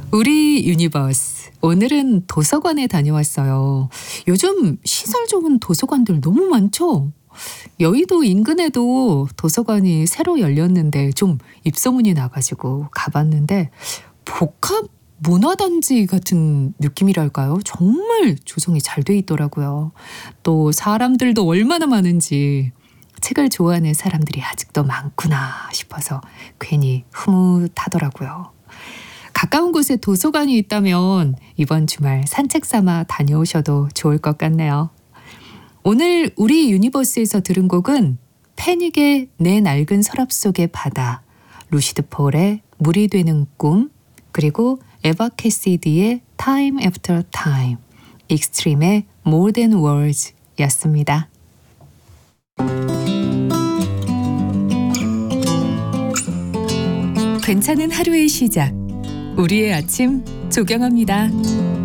우리 유니버스. 오늘은 도서관에 다녀왔어요. 요즘 시설 좋은 도서관들 너무 많죠? 여의도 인근에도 도서관이 새로 열렸는데 좀 입소문이 나가지고 가봤는데 복합 문화단지 같은 느낌이랄까요? 정말 조성이 잘 돼 있더라고요. 또 사람들도 얼마나 많은지 책을 좋아하는 사람들이 아직도 많구나 싶어서 괜히 흐뭇하더라고요. 가까운 곳에 도서관이 있다면 이번 주말 산책 삼아 다녀오셔도 좋을 것 같네요. 오늘 우리 유니버스에서 들은 곡은 패닉의 내 낡은 서랍 속의 바다, 루시드 폴의 물이 되는 꿈, 그리고 에바 캐시디의 Time After Time, 익스트림의 More Than Words 였습니다. 괜찮은 하루의 시작, 우리의 아침 조경합니다.